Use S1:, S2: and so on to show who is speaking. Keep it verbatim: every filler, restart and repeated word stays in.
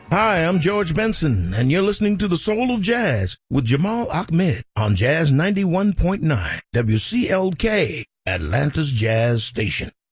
S1: Hi, I'm George Benson, and you're listening to The Soul of Jazz with Jamal Ahmed on Jazz ninety-one point nine, W C L K, Atlanta's Jazz Station.